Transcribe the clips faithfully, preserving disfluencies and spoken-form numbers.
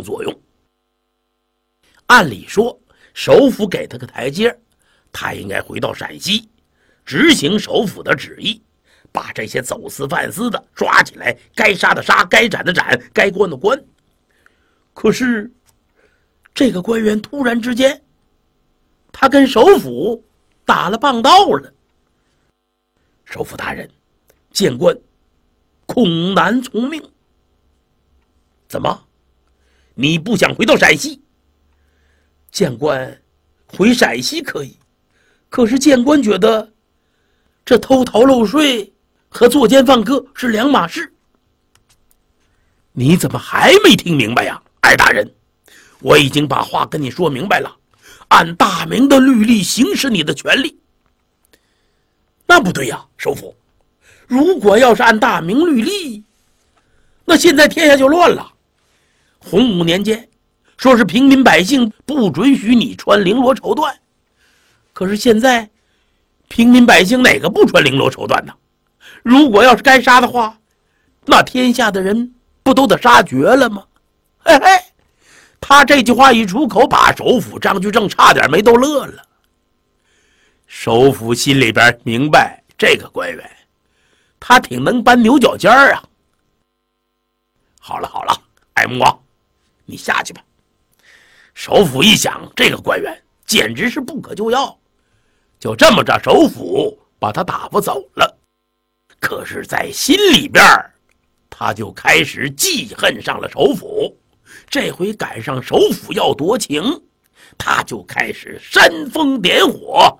作用。按理说，首府给他个台阶，他应该回到陕西，执行首府的旨意，把这些走私贩私的抓起来，该杀的杀，该斩的斩，该关的关。可是，这个官员突然之间，他跟首府打了棒道了。首府大人，谏官恐难从命。怎么？你不想回到陕西？谏官回陕西可以，可是谏官觉得这偷逃漏税和作奸犯科是两码事。你怎么还没听明白呀，艾大人？我已经把话跟你说明白了，按大明的律例行使你的权利。那不对呀，首府，如果要是按大明律例，那现在天下就乱了。洪武年间说是平民百姓不准许你穿绫罗绸缎，可是现在平民百姓哪个不穿绫罗绸缎呢？如果要是该杀的话，那天下的人不都得杀绝了吗？嘿嘿，他这句话一出口，把首府张居正差点没逗乐了。首府心里边明白，这个官员他挺能搬牛角尖儿啊。好了好了，艾木王，你下去吧。首府一想，这个官员简直是不可救药，就这么着，首府把他打发走了。可是在心里边他就开始记恨上了首府。这回赶上首府要夺情，他就开始煽风点火。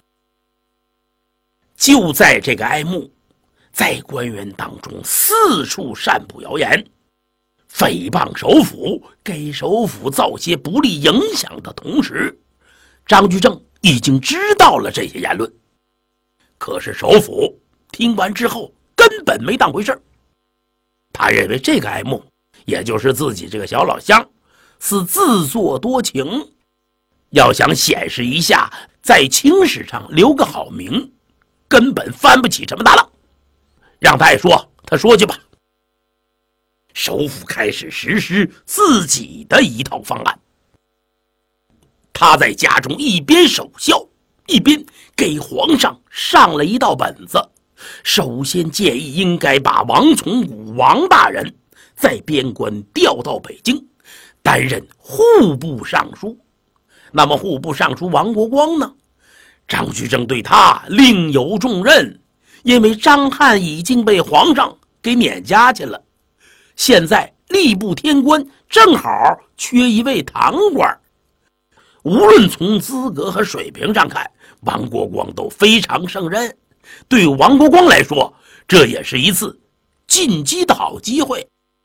就在这个哀慕，在官员当中四处散布谣言，诽谤首府，给首府造些不利影响的同时，张居正已经知道了这些言论。可是首府听完之后根本没当回事，他认为这个哀慕，也就是自己这个小老乡，是自作多情，要想显示一下在清史上留个好名，根本翻不起什么大浪。让他爱说，他说去吧。首府开始实施自己的一套方案。他在家中一边守孝，一边给皇上上了一道本子。首先建议应该把王从古王大人在边关调到北京，担任户部尚书。那么户部尚书王国光呢？张居正对他另有重任，因为张翰已经被皇上给免家去了。现在吏部天官正好缺一位堂官，无论从资格和水平上看，王国光都非常胜任。对王国光来说，这也是一次进击的好机会。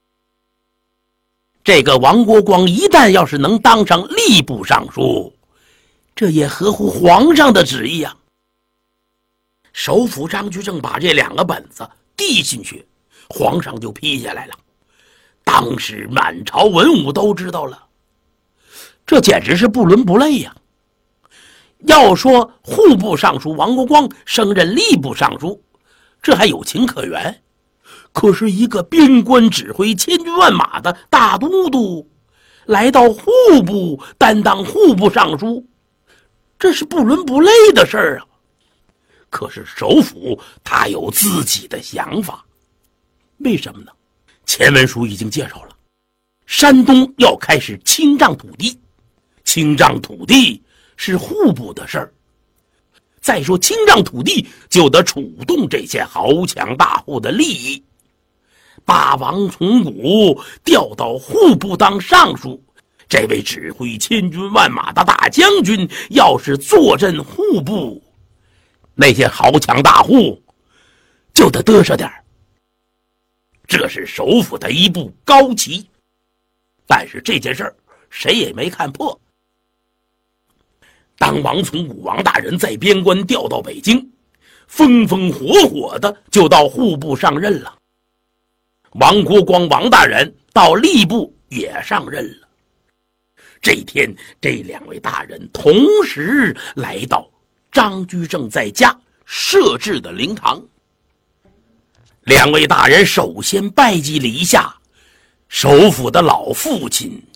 这个王国光一旦要是能当上吏部尚书，这也合乎皇上的旨意啊。首辅张居正把这两个本子递进去，皇上就批下来了。当时满朝文武都知道了，这简直是不伦不类呀。要说户部尚书王国光升任吏部尚书，这还有情可原。可是一个边关指挥千军万马的大都督来到户部担当户部尚书，这是不伦不类的事儿啊。可是首辅他有自己的想法，为什么呢？前文书已经介绍了，山东要开始清账土地，清账土地是户部的事儿。再说清账土地，就得触动这些豪强大户的利益。把王从古调到户部当尚书，这位指挥千军万马的大将军要是坐镇户部，那些豪强大户就得嘚瑟点儿。这是首辅的一步高棋，但是这件事儿谁也没看破。当王从古王大人在边关调到北京，风风火火的就到户部上任了。王国光王大人到吏部也上任了。这天，这两位大人同时来到张居正在家设置的灵堂。两位大人首先拜祭了一下首辅的老父亲